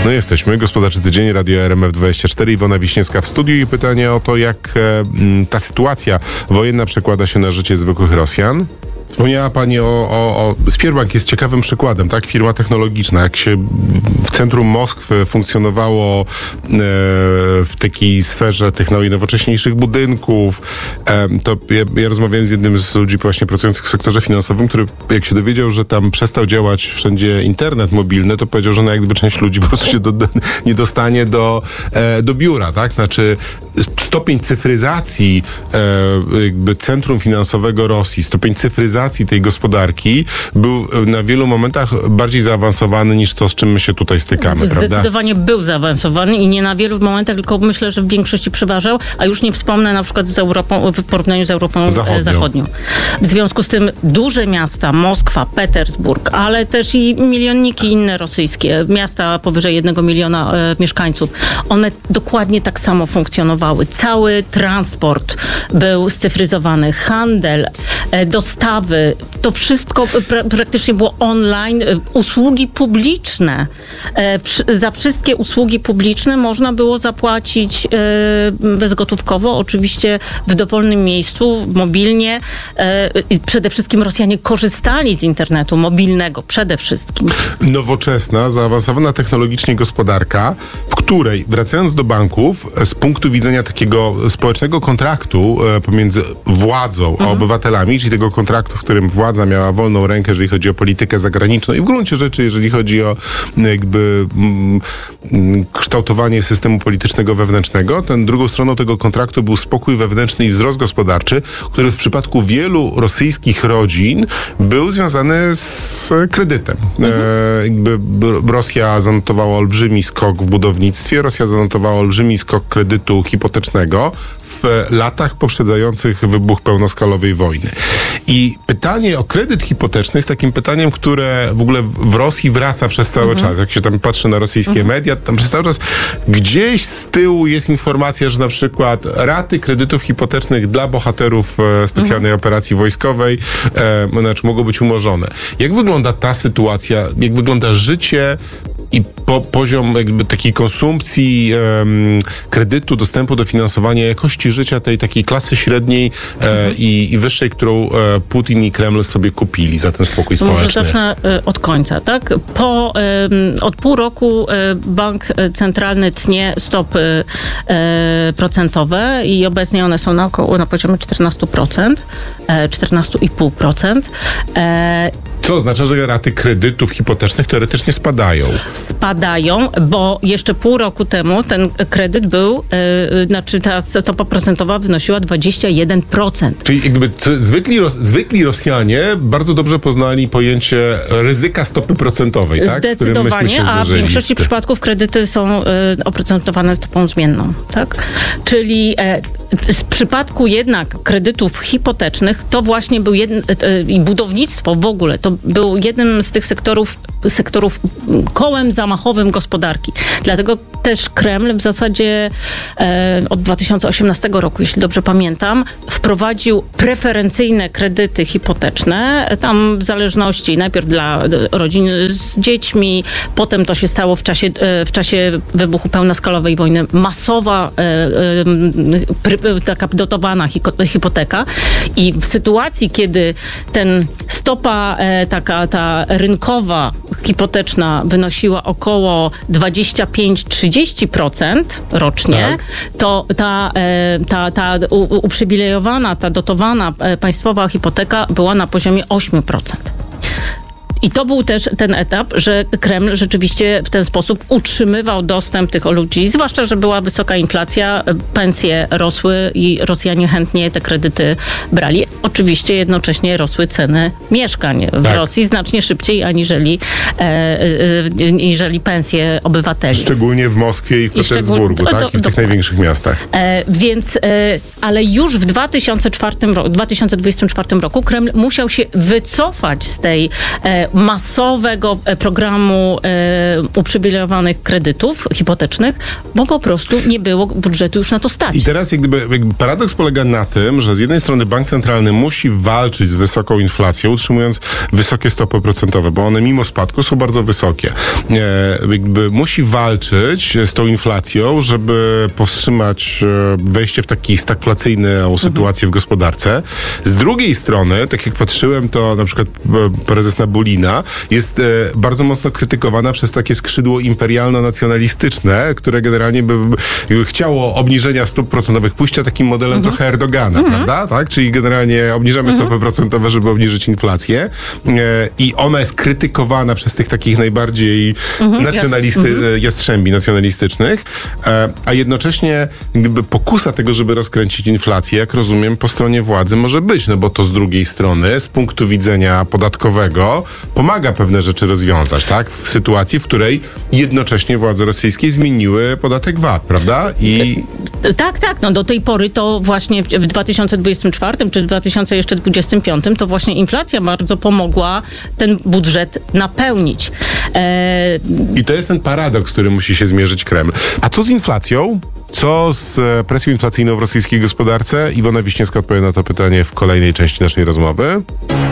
No jesteśmy. Gospodarczy Tydzień, Radio RMF24, Iwona Wiśniewska w studiu i pytanie o to, jak ta sytuacja wojenna przekłada się na życie zwykłych Rosjan. Wspomniała Pani o Sberbank jest ciekawym przykładem, tak? Firma technologiczna. Jak się w centrum Moskwy funkcjonowało w takiej sferze technologii nowocześniejszych budynków, to ja rozmawiałem z jednym z ludzi właśnie pracujących w sektorze finansowym, który jak się dowiedział, że tam przestał działać wszędzie internet mobilny, to powiedział, że jakby część ludzi po prostu się nie dostanie do biura, tak? Znaczy stopień cyfryzacji jakby centrum finansowego Rosji, stopień cyfryzacji tej gospodarki był na wielu momentach bardziej zaawansowany niż to, z czym my się tutaj stykamy, Zdecydowanie prawda? Był zaawansowany i nie na wielu momentach, tylko myślę, że w większości przeważał, a już nie wspomnę na przykład z Europą, w porównaniu z Europą Zachodnią. W związku z tym duże miasta, Moskwa, Petersburg, ale też i milionniki inne rosyjskie, miasta powyżej 1 miliona mieszkańców, one dokładnie tak samo funkcjonowały. Cały transport był scyfryzowany, handel, dostawy, to wszystko praktycznie było online. Usługi publiczne. Za wszystkie usługi publiczne można było zapłacić bezgotówkowo, oczywiście w dowolnym miejscu, mobilnie. Przede wszystkim Rosjanie korzystali z internetu mobilnego, przede wszystkim. Nowoczesna, zaawansowana technologicznie gospodarka, w której, wracając do banków, z punktu widzenia takiego społecznego kontraktu pomiędzy władzą a obywatelami, czyli tego kontraktu, w którym władza miała wolną rękę, jeżeli chodzi o politykę zagraniczną i w gruncie rzeczy, jeżeli chodzi o jakby kształtowanie systemu politycznego wewnętrznego, drugą stroną tego kontraktu był spokój wewnętrzny i wzrost gospodarczy, który w przypadku wielu rosyjskich rodzin był związany z kredytem. Jakby Rosja zanotowała olbrzymi skok w budownictwie, Rosja zanotowała olbrzymi skok kredytu hipotecznego w latach poprzedzających wybuch pełnoskalowej wojny. I pytanie o kredyt hipoteczny jest takim pytaniem, które w ogóle w Rosji wraca przez cały czas. Jak się tam patrzy na rosyjskie media, tam przez cały czas gdzieś z tyłu jest informacja, że na przykład raty kredytów hipotecznych dla bohaterów specjalnej operacji wojskowej mogą być umorzone. Jak wygląda ta sytuacja? Jak wygląda życie i poziom jakby takiej konsumpcji kredytu, dostępu do finansowania, jakości życia tej takiej klasy średniej i wyższej, którą Putin i Kreml sobie kupili za ten spokój społeczny? Może zacznę od końca, tak? Od pół roku bank centralny tnie stopy procentowe i obecnie one są na poziomie 14%, 14,5%. Co oznacza, że raty kredytów hipotecznych teoretycznie spadają? Spadają, bo jeszcze pół roku temu ten kredyt był, ta stopa procentowa wynosiła 21%. Czyli jakby zwykli Rosjanie bardzo dobrze poznali pojęcie ryzyka stopy procentowej, tak? Zdecydowanie, a w większości przypadków kredyty są oprocentowane stopą zmienną, tak? Czyli w przypadku jednak kredytów hipotecznych to właśnie był i budownictwo w ogóle, to był jednym z tych sektorów kołem zamachowym gospodarki. Dlatego też Kreml w zasadzie od 2018 roku, jeśli dobrze pamiętam, wprowadził preferencyjne kredyty hipoteczne. Tam w zależności najpierw dla rodzin z dziećmi, potem to się stało w czasie wybuchu pełnoskalowej wojny masowa taka dotowana hipoteka i w sytuacji, kiedy ten stopa ta rynkowa hipoteczna wynosiła około 25-30% rocznie, to ta uprzywilejowana, ta dotowana państwowa hipoteka była na poziomie 8%. I to był też ten etap, że Kreml rzeczywiście w ten sposób utrzymywał dostęp tych ludzi, zwłaszcza, że była wysoka inflacja, pensje rosły i Rosjanie chętnie te kredyty brali. Oczywiście jednocześnie rosły ceny mieszkań w Rosji znacznie szybciej aniżeli pensje obywateli. Szczególnie w Moskwie i w Petersburgu, tak? I w tych największych miastach. Ale już w 2024 roku Kreml musiał się wycofać z tej masowego programu uprzywilejowanych kredytów hipotecznych, bo po prostu nie było budżetu już na to stać. I teraz jakby paradoks polega na tym, że z jednej strony bank centralny musi walczyć z wysoką inflacją, utrzymując wysokie stopy procentowe, bo one mimo spadku są bardzo wysokie. Jakby musi walczyć z tą inflacją, żeby powstrzymać wejście w taki stagflacyjną sytuację w gospodarce. Z drugiej strony, tak jak patrzyłem, to na przykład prezes Nabulina jest bardzo mocno krytykowana przez takie skrzydło imperialno-nacjonalistyczne, które generalnie by chciało obniżenia stóp procentowych, pójścia takim modelem trochę Erdogana, prawda? Tak? Czyli generalnie obniżamy stopy procentowe, żeby obniżyć inflację. I ona jest krytykowana przez tych takich najbardziej jastrzębi nacjonalistycznych, a jednocześnie gdyby pokusa tego, żeby rozkręcić inflację, jak rozumiem, po stronie władzy może być, no bo to z drugiej strony, z punktu widzenia podatkowego, pomaga pewne rzeczy rozwiązać, tak? W sytuacji, w której jednocześnie władze rosyjskie zmieniły podatek VAT, prawda? Tak. No do tej pory to właśnie w 2024 czy w 2025 to właśnie inflacja bardzo pomogła ten budżet napełnić. I to jest ten paradoks, który musi się zmierzyć Kreml. A co z inflacją? Co z presją inflacyjną w rosyjskiej gospodarce? Iwona Wiśniewska odpowie na to pytanie w kolejnej części naszej rozmowy.